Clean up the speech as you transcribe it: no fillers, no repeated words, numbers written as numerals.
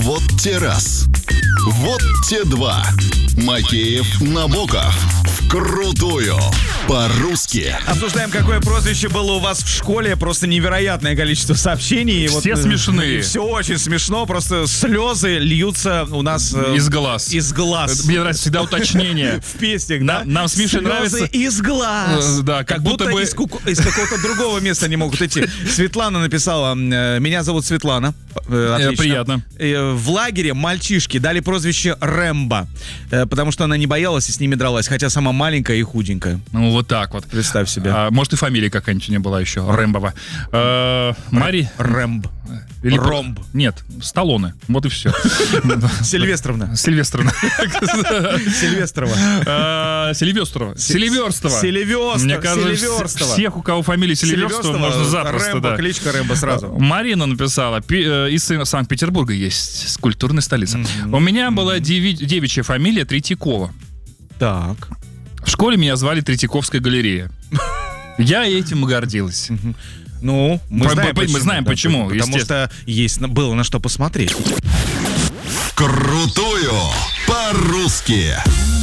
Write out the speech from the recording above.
Вот те раз. Вот те два. Макеев, Набоков. Вкрутую. По-русски. Обсуждаем, какое прозвище было у вас в школе. Просто невероятное количество сообщений. Все смешные. Все очень смешно. Просто слезы льются у нас из глаз. Из глаз. Мне нравится всегда уточнение. В песнях, да? Нам с Мишей нравится. Слезы из глаз. Да, как будто бы из какого-то другого места они могут идти. Светлана написала: меня зовут Светлана. Отлично. Приятно. В лагере мальчишки дали прозвище Рэмбо, потому что она не боялась и с ними дралась, хотя сама маленькая и худенькая. Ну, вот так вот. Представь себе. Может, и фамилия какая-нибудь не была еще. Рэмбова. Мари? Рэмб. Или Ромб. Нет, Сталлоне. Вот и все. Сильвестровна. Сильвестрова. Сильвестрова. Мне кажется, всех, у кого фамилия Сильвестрова, можно запросто. Рэмбо, кличка Рэмбо сразу. Марина написала: из Санкт-Петербурга есть культурная столица. У меня была девичья фамилия Третьякова. Так. В школе меня звали Третьяковская галерея. Я этим и гордилась. Ну, мы знаем почему. Потому что было на что посмотреть. Вкрутую. По-русски.